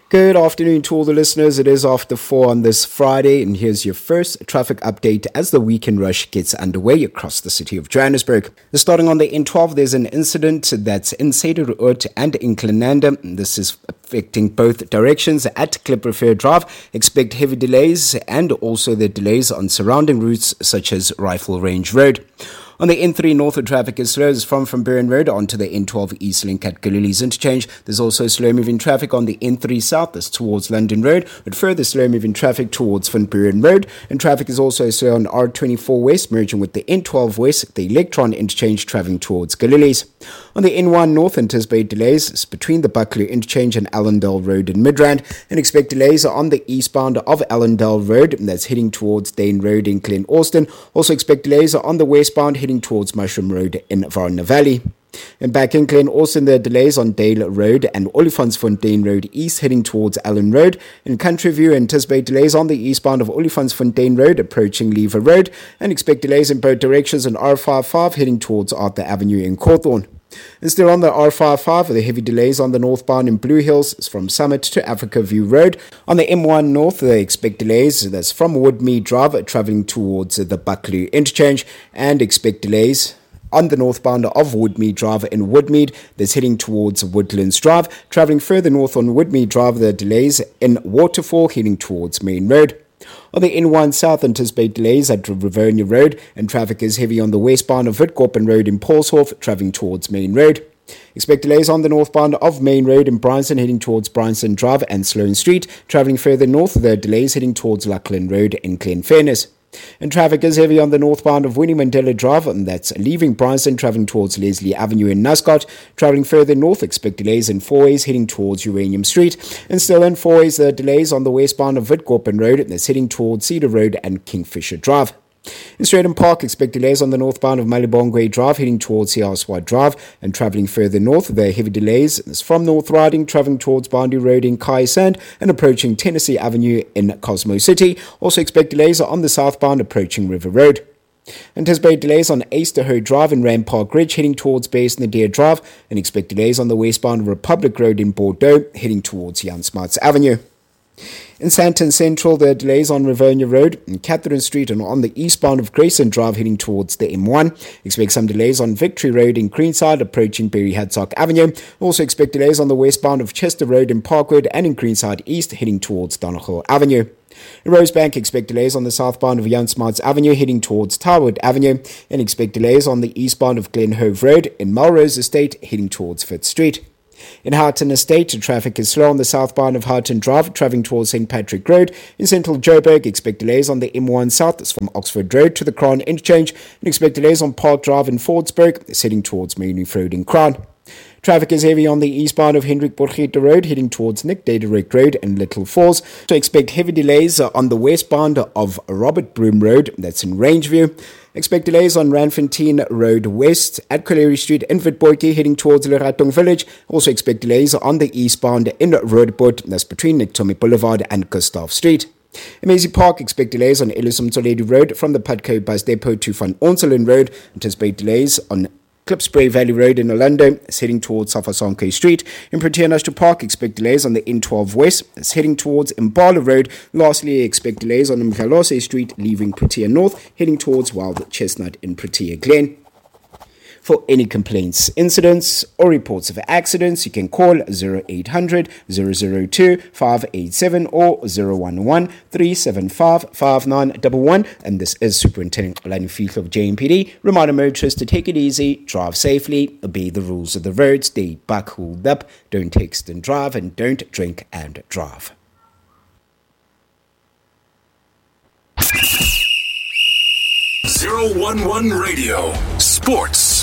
Good afternoon to all the listeners. It is after 4 on this Friday, and here's your first traffic update as the weekend rush gets underway across the city of Johannesburg. Starting on the N12, there's an incident that's in Cedarwood and in Clenanda. This is affecting both directions at Klipprivier Drive. Expect heavy delays and also the delays on surrounding routes such as Rifle Range Road. On the N3 north, the traffic is slow as from Buren Road onto the N12 East Link at Galilee's Interchange. There's also slow-moving traffic on the N3 south, that's towards London Road, with further slow-moving traffic towards Van Buren Road. And traffic is also slow on R24 West, merging with the N12 West, the Electron Interchange travelling towards Galilee's. On the N1 north, anticipate delays between the Buccleuch Interchange and Allendale Road in Midrand, and expect delays on the eastbound of Allendale Road, that's heading towards Dane Road in Glen Austin. Also expect delays on the westbound heading towards Mushroom Road in Varna Valley. And back in Glen Austin, there are delays on Dale Road and Olifantsfontein Road East heading towards Allen Road. In Country View, anticipate delays on the eastbound of Olifantsfontein Road approaching Lever Road, and expect delays in both directions on R55 heading towards Arthur Avenue in Cawthorne. And still on the R55, the heavy delays on the northbound in Blue Hills from Summit to Africa View Road. On the M1 North, they expect delays that's from Woodmead Drive travelling towards the Buccleuch Interchange, and expect delays on the northbound of Woodmead Drive in Woodmead that's heading towards Woodlands Drive. Travelling further north on Woodmead Drive, there are delays in Waterfall heading towards Main Road. On the N1 South, anticipate delays at Rivonia Road, and traffic is heavy on the westbound of Witkoppen Road in Paulshof, travelling towards Main Road. Expect delays on the northbound of Main Road in Bryanston heading towards Bryanston Drive and Sloane Street. Travelling further north, there are delays heading towards Lackland Road in Glenfairness. And traffic is heavy on the northbound of Winnie Mandela Drive, and that's leaving Bryanston, travelling towards Leslie Avenue in Nuscott. Travelling further north, expect delays in fourways heading towards Uranium Street. And still in fourways, there are delays on the westbound of Witkoppen Road, that's heading towards Cedar Road and Kingfisher Drive. In Stratham Park, expect delays on the northbound of Malibongwe Drive heading towards Siaswad Drive, and travelling further north, there are heavy delays from North Riding travelling towards Boundary Road in Kaisand and approaching Tennessee Avenue in Cosmo City. Also expect delays on the southbound approaching River Road. Anticipate delays on Easterhoe Drive and Ram Park Ridge heading towards Base Nadir Drive, and expect delays on the westbound Republic Road in Bordeaux heading towards Jan Smuts Avenue. In Sandton Central, there are delays on Rivonia Road and Catherine Street, and on the eastbound of Grayson Drive heading towards the M1. Expect some delays on Victory Road in Greenside approaching Berry Haddock Avenue. Also expect delays on the westbound of Chester Road in Parkwood and in Greenside East heading towards Donegal Avenue. In Rosebank, expect delays on the southbound of Jan Smuts Avenue heading towards Tarwood Avenue, and expect delays on the eastbound of Glenhove Road in Melrose Estate heading towards Fifth Street. In Houghton Estate, traffic is slow on the southbound of Houghton Drive, travelling towards St. Patrick Road. In central Joburg, expect delays on the M1 South, that's from Oxford Road to the Crown Interchange, and expect delays on Park Drive in Fordsburg, heading towards Maynooth Road in Crown. Traffic is heavy on the eastbound of Hendrik Borgete Road, heading towards Nick Dederich Road and Little Falls. So expect heavy delays on the westbound of Robert Broom Road, that's in Rangeview. Expect delays on Randfontein Road West at Colery Street in Witbooi heading towards Leratong Village. Also expect delays on the eastbound in Roodeport, that's between Niktomi Boulevard and Gustav Street. In Maisie Park, expect delays on Ellison Toledo Road from the Putco Bus Depot to Van Onselen Road. Anticipate delays on Klipspray Valley Road in Orlando, heading towards Safasanke Street. In Protea National Park, expect delays on the N12 West, heading towards Impala Road. Lastly, expect delays on Mkhalose Street, leaving Protea North, heading towards Wild Chestnut in Protea Glen. For any complaints, incidents, or reports of accidents, you can call 0800 002 587 or 011 375 5911. And this is Superintendent Xolani Fihllo of JMPD. Reminder motorists to take it easy, drive safely, obey the rules of the road, stay buckled up, don't text and drive, and don't drink and drive. Zero 011 Radio Sports.